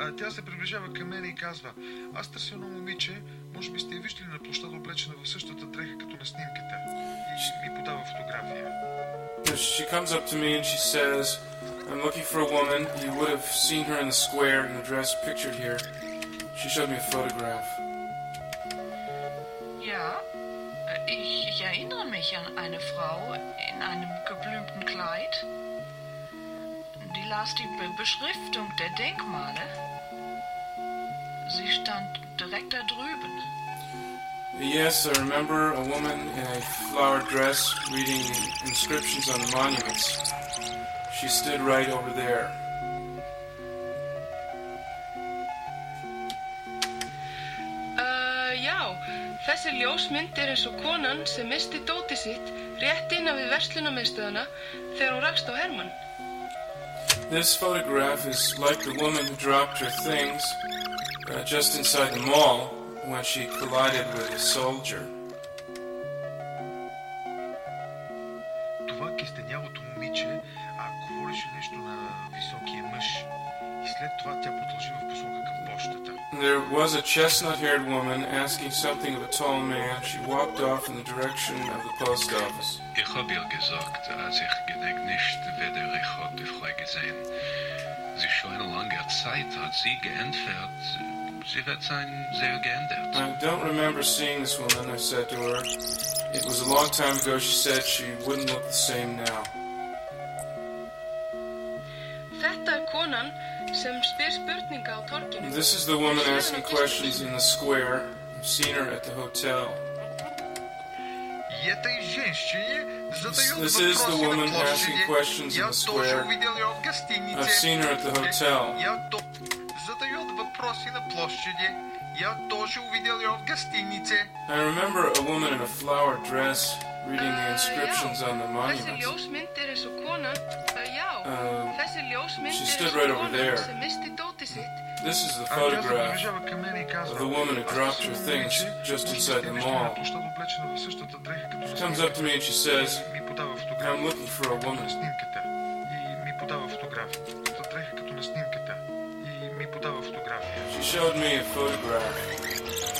Тя се приближава към мен и казва: аз търся едно момиче, може би сте я виждали на площада, облечена в същата дреха като на снимката. И ми подава фотография. She comes up to me and she says, I'm looking for a woman. You would have seen her in the square in a dress pictured here. She showed me a photograph. Ja, ich erinnere mich an eine Frau in einem geblümten Kleid. Die las die Beschriftung der Denkmale. Sie stand direkt da drüben. Yes, I remember a woman in a flowered dress reading inscriptions on the monuments. She stood right over there. Já, þessi ljósmynd eins og konan sem misti dótið sitt rétt innan við verslunarmiðstöðina þegar hún rakst á Hermann. This photograph is like the woman who dropped her things just inside the mall when she collided with a soldier. Това кестенявото момиче говореше нещо на високия мъж. И след това тя продължи в посока към пощата. There was a chestnut-haired woman asking something of a tall man. She walked off in the direction of the post office. Ich hab ihr gesagt, als ich gedenk nicht, weder ich hab die Frau gesehen. Sie schon eine lange Zeit hat sie geentfert. Sie wird sein sehr geändert. I don't remember seeing this woman, I said to her. It was a long time ago. She said she wouldn't look the same now. Þetta konan sem spyr spurninga á torginu. This is the woman asking questions in the square. I've seen her at the hotel. This is the woman asking questions in the square. I've seen her at the hotel. I remember a woman in a flowered dress reading the inscriptions on the monuments. Þessi ljósmynd eins og konan. Þessi ljósmynd she eins stood og right over konan there. sem misti dótið sitt. This is the photograph of the woman who dropped her things just inside the mall. She comes up to me and she says, I'm looking for a woman. She showed me a photograph.